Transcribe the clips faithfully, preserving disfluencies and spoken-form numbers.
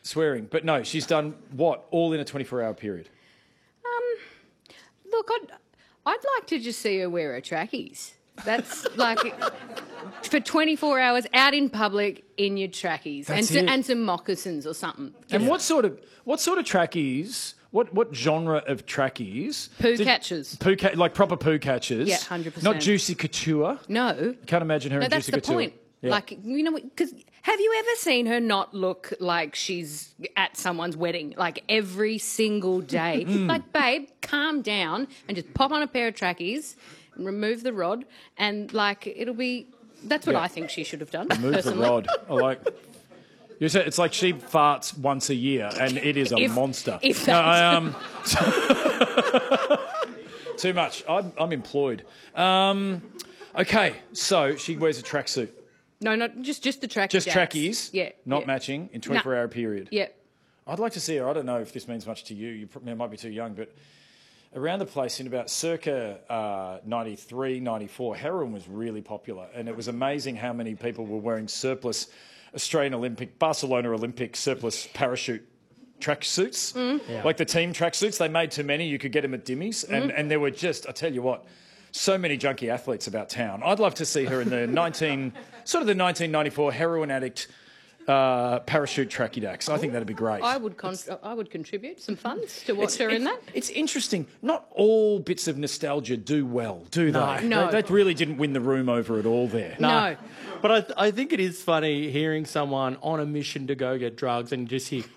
swearing. But no, she's done what? All in a twenty-four hour period. Um, look, I'd, I'd like to just see her wear her trackies. That's like for twenty-four hours out in public in your trackies and, so, and some moccasins or something. And what sort of what sort of trackies? What what genre of trackies? Poo Did, catchers. Poo ca- like proper poo catchers. Yeah, one hundred percent. Not Juicy Couture. No. Can't imagine her no, in that's Juicy the Couture. point. Yeah. Like, you know, because have you ever seen her not look like she's at someone's wedding, like every single day? Like, babe, calm down and just pop on a pair of trackies and remove the rod and, like, it'll be... That's what Yeah. I think she should have done, Remove personally. the rod. I like... You said it's like she farts once a year and it is a If- monster. if no, that's- I, um, too much. I'm, I'm employed. Um, okay, so she wears a tracksuit. No, not just just the trackies. Just trackies? Yeah. Not yeah. matching in twenty-four hour period. Yeah. I'd like to see her. I don't know if this means much to you. You probably might be too young, but around the place in about circa uh, ninety-three, ninety-four, heroin was really popular. And it was amazing how many people were wearing surplus Australian Olympic, Barcelona Olympic surplus parachute tracksuits. Mm. Yeah. Like the team tracksuits. They made too many. You could get them at Dimmies. Mm. And, and there were just, I tell you what, so many junkie athletes about town. I'd love to see her in the nineteen, sort of the nineteen ninety-four heroin addict uh, parachute tracky dacks. I think that'd be great. I would con- I would contribute some funds to watch her in that. It's interesting. Not all bits of nostalgia do well, do No. they? No. They, they really didn't win the room over at all there. No. But I, th- I think it is funny hearing someone on a mission to go get drugs and you just hear...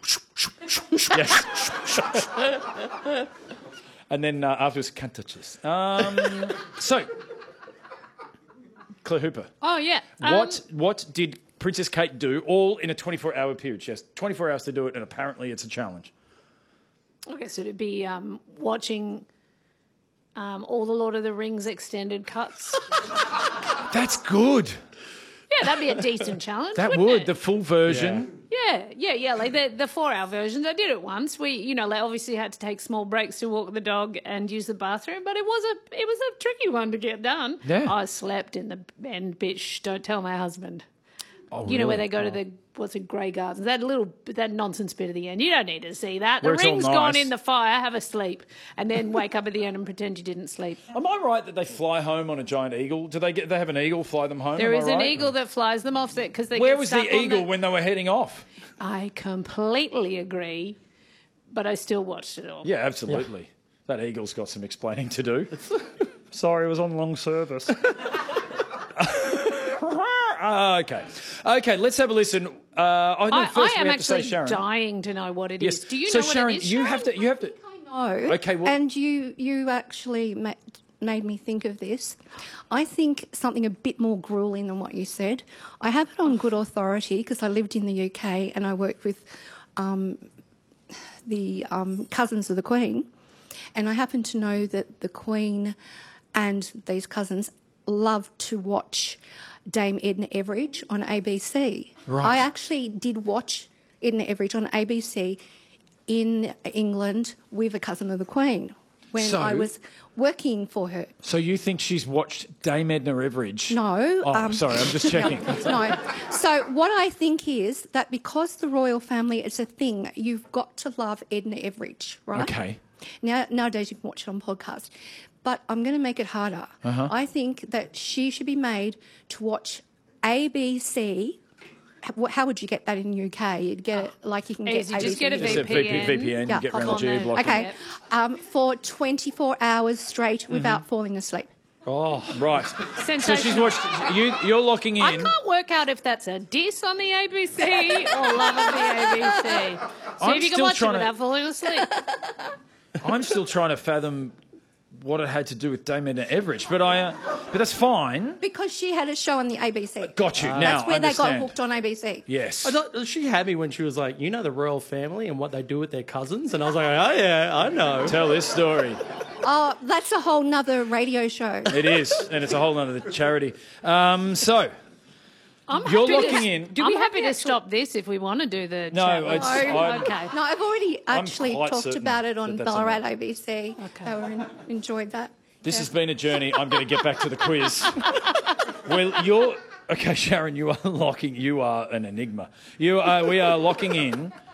Yes. And then uh, afterwards, can't touch this. Um, so, Claire Hooper. Oh, yeah. Um, What what did Princess Kate do all in a twenty-four hour period? She has twenty-four hours to do it, and apparently it's a challenge. Okay, so it'd be um, watching um, all the Lord of the Rings extended cuts. That's good. Yeah, that'd be a decent challenge. That wouldn't would. it? The full version. Yeah, yeah, yeah. Like the the four hour versions, I did it once. We, you know, like obviously had to take small breaks to walk the dog and use the bathroom, but it was a it was a tricky one to get done. Yeah. I slept in the and bitch. Don't tell my husband. Oh, You know where really? they go to the what's it, Grey Gardens? That little that nonsense bit at the end. You don't need to see that. Where the it's all ring's nice. gone in the fire. Have a sleep, and then wake up at the end and pretend you didn't sleep. Am I right that they fly home on a giant eagle? Do they get? They have an eagle fly them home? There Am is I an right? eagle that flies them off because they. Where get was stuck the on eagle the- when they were heading off? I completely agree, but I still watched it all. Yeah, absolutely. That eagle's got some explaining to do. Sorry, it was on long service. Ah, okay. Okay, let's have a listen. Uh, I know I, first I am we have to say actually Sharon. dying to know what it is. Yes. Do you so know what Sharon, it is? you Sharon? have to. You have to. know. Okay, well- and you you actually ma- made me think of this. I think something a bit more grueling than what you said. I have it on good authority because I lived in the U K and I worked with um, the um, cousins of the Queen, and I happen to know that the Queen and these cousins loved to watch Dame Edna Everage on A B C. Right. I actually did watch Edna Everage on A B C in England with a cousin of the Queen when So- I was working for her. So you think she's watched Dame Edna Everage? No. Oh, um, sorry, I'm just checking. No. So what I think is that because the royal family is a thing, you've got to love Edna Everage, right? Okay. Now nowadays you can watch it on podcast. But I'm going to make it harder. Uh-huh. I think that she should be made to watch A B C. How how would you get that in the U K? You'd get it like you can get Easy, A B C. just get a Just a V P N. V P N, Yeah, you get pop around the on there. geo block. Okay, um, for twenty-four hours straight without falling asleep. Oh, Right. So Sensational. she's watched. You, you're locking in. I can't work out if that's a diss on the A B C or love of the A B C. See I'm if you can still watch it trying to- without falling asleep. I'm still trying to fathom what it had to do with Dame Edna Everage, but I. Uh, but that's fine. Because she had a show on the A B C. Got you. now That's where I they got understand. hooked on A B C. Yes. I thought, was she happy when she was like, you know the royal family and what they do with their cousins? And I was like, oh, yeah, I know. Tell this story. Oh, that's a whole nother radio show. It is, and it's a whole other charity. Um, so I'm You're happy to- looking in. Do we I'm happy happy to to- stop this if we want to do the No, chat? it's- Oh, I'm- okay. No, I've already actually quite talked certain about it on that that's Ballarat enough. A B C. Okay. They were in, enjoyed that. this has been a journey. I'm going to get back to the quiz. Well, you're okay, Sharon. You are locking. You are an enigma. You are. We are locking in